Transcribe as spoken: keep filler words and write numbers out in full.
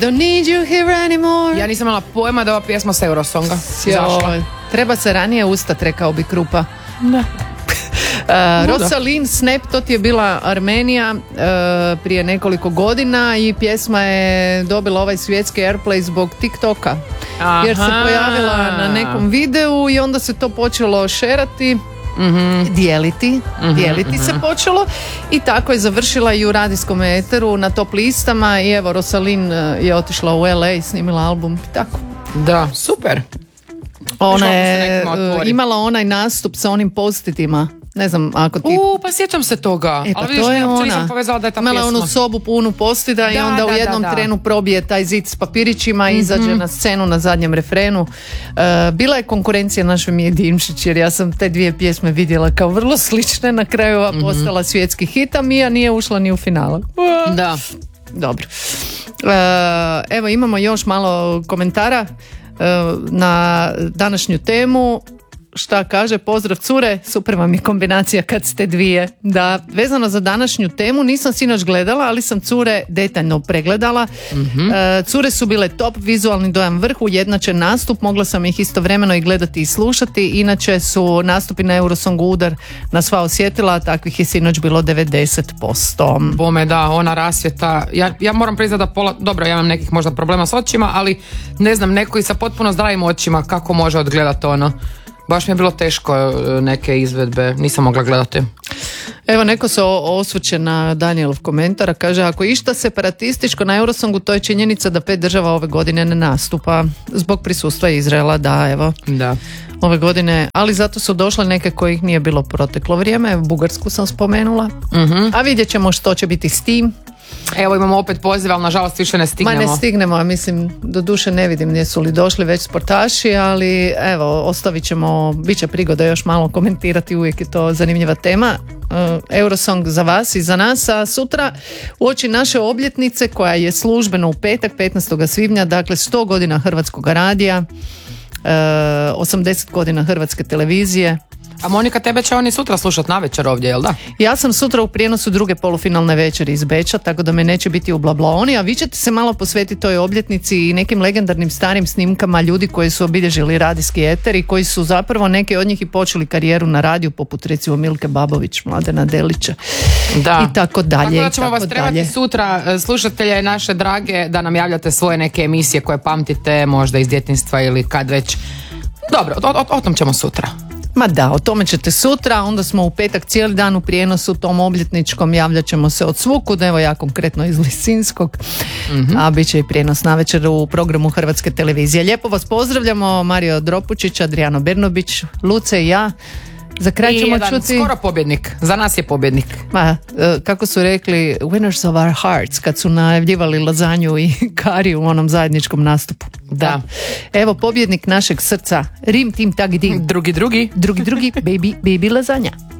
Don't need you here anymore. Ja nisam imala pojma da ova pjesma s Eurosonga. Joj, treba se ranije ustat, rekao bi Krupa. Da. Uh, Rosalyn Snap, to ti je bila Armenija uh, prije nekoliko godina i pjesma je dobila ovaj svjetski airplay zbog TikToka. Aha. Jer se pojavila na nekom videu i onda se to počelo šerati, mm-hmm. dijeliti, mm-hmm, dijeliti mm-hmm. se počelo i tako je završila i u radijskom eteru na top listama i evo Rosalyn je otišla u L A i snimila album i tako. Da, super. Ona je imala onaj nastup sa onim postitima. Ne znam, ako ti... U, pa sjećam se toga. E, pa ali to je ona. Nisam povezala da je ta imala pjesma. onu sobu punu postida da, i onda da, u jednom da, da. trenu probije taj zid s papirićima i mm-hmm. izađe na scenu na zadnjem refrenu. Uh, bila je konkurencija našoj Miji Dimšić, jer ja sam te dvije pjesme vidjela kao vrlo slične. Na kraju ova mm-hmm. postala svjetski hit, a Mija nije ušla ni u finale. Da. Dobro. Uh, evo, imamo još malo komentara uh, na današnju temu. Šta kaže, pozdrav cure, super vam je kombinacija kad ste dvije. Da, vezano za današnju temu nisam sinoć gledala, ali sam cure detaljno pregledala. Mm-hmm. E, cure su bile top, vizualni dojam vrh, ujednačen nastup, mogla sam ih istovremeno i gledati i slušati, inače su nastupi na Eurosongu udar na sva osjetila, takvih je sinoć bilo devedeset posto. Bome da, ona rasvjeta, ja, ja moram priznati da pola, dobro, ja imam nekih možda problema s očima, ali ne znam, neko i sa potpuno zdravim očima kako može odgledati ono. Baš mi je bilo teško neke izvedbe, nisam mogla gledati. Evo, neko se osvrće na Danielov komentar, kaže, ako išta separatističko na Eurosongu, to je činjenica da pet država ove godine ne nastupa zbog prisustva Izraela, da, evo. Da. Ove godine, ali zato su došle neke kojih nije bilo proteklo vrijeme, Bugarsku sam spomenula, uh-huh. a vidjet ćemo što će biti s tim. Evo imamo opet poziv, ali nažalost više ne stignemo. Ma ne stignemo, a mislim, do duše ne vidim jesu li došli već sportaši, ali evo, ostavit ćemo, bit će prigoda još malo komentirati, uvijek je to zanimljiva tema. Uh, Eurosong za vas i za nas, a sutra uoči naše obljetnice koja je službeno u petak, petnaestog svibnja, dakle sto godina Hrvatskog radija, uh, osamdeset godina Hrvatske televizije. A Monika, tebe će oni sutra slušati navečer ovdje, jel da? Ja sam sutra u prijenosu druge polufinalne večeri iz Beča, tako da me neće biti u Blablaoni, a vi ćete se malo posvetiti toj obljetnici i nekim legendarnim starim snimkama ljudi koji su obilježili radijski eter i koji su zapravo neki od njih i počeli karijeru na radiju, poput recimo Milke Babović, Mladena Delića da. i tako dalje. Tako da ćemo vas trebati dalje. Sutra, slušatelje naše drage, da nam javljate svoje neke emisije koje pamtite, možda iz djetinjstva ili kad već. Dobro, o, o, o tom ćemo sutra. Ma da, o tome ćete sutra, onda smo u petak cijeli dan u prijenosu tom obljetničkom, javljat ćemo se od svukud, evo ja konkretno iz Lisinskog, mm-hmm. a bit će i prijenos navečer u programu Hrvatske televizije. Lijepo vas pozdravljamo, Mario Dropučić, Adriano Bernobić, Luce i ja. Za kraj ćemo čuti... skoro pobjednik, za nas je pobjednik. Ma, kako su rekli, winners of our hearts, kad su najavljivali lazanju i kari u onom zajedničkom nastupu. Da. Evo, pobjednik našeg srca, Rim Tim Tag Dim. Drugi, drugi. Drugi, drugi, baby, baby lazanja.